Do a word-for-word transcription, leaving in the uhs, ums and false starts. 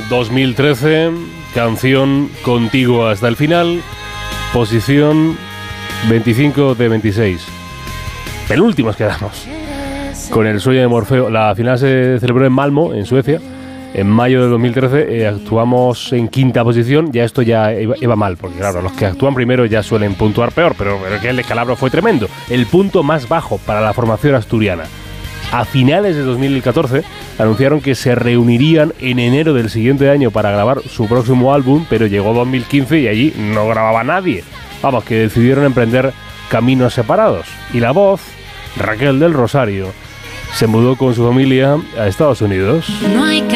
dos mil trece, canción Contigo hasta el final, posición veinticinco de veintiséis. Penúltimos quedamos. Con el sueño de Morfeo. La final se celebró en Malmö, en Suecia, en mayo de dos mil trece. Eh, actuamos en quinta posición. Ya esto ya iba, iba mal, porque claro, los que actúan primero ya suelen puntuar peor, pero, pero que el descalabro fue tremendo. El punto más bajo para la formación asturiana. A finales de dos mil catorce anunciaron que se reunirían en enero del siguiente año para grabar su próximo álbum, pero llegó dos mil quince y allí no grababa nadie. Vamos, que decidieron emprender caminos separados. Y la voz, Raquel del Rosario, se mudó con su familia a Estados Unidos. No hay que